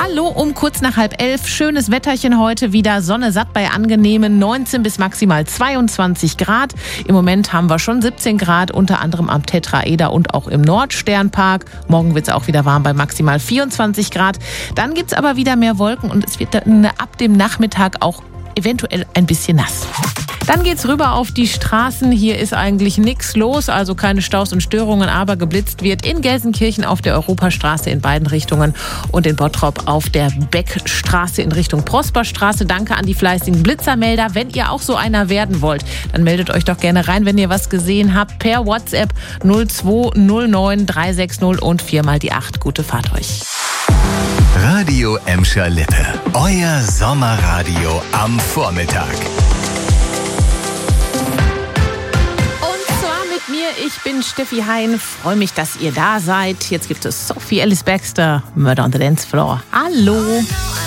Hallo, um kurz nach 10:30. Schönes Wetterchen heute wieder. Sonne satt bei angenehmen 19 bis maximal 22 Grad. Im Moment haben wir schon 17 Grad, unter anderem am Tetraeder und auch im Nordsternpark. Morgen wird es auch wieder warm bei maximal 24 Grad. Dann gibt es aber wieder mehr Wolken und es wird dann ab dem Nachmittag auch eventuell ein bisschen nass. Dann geht's rüber auf die Straßen. Hier ist eigentlich nichts los, also keine Staus und Störungen, aber geblitzt wird in Gelsenkirchen auf der Europastraße in beiden Richtungen und in Bottrop auf der Beckstraße in Richtung Prosperstraße. Danke an die fleißigen Blitzermelder. Wenn ihr auch so einer werden wollt, dann meldet euch doch gerne rein, wenn ihr was gesehen habt, per WhatsApp 0209 360 und 4 die 8. Gute Fahrt euch. Radio Emscher Lippe. Euer Sommerradio am Vormittag. Ich bin Steffi Hein, freue mich, dass ihr da seid. Jetzt gibt es Sophie Ellis-Bextor, Murder on the Dance Floor. Hallo!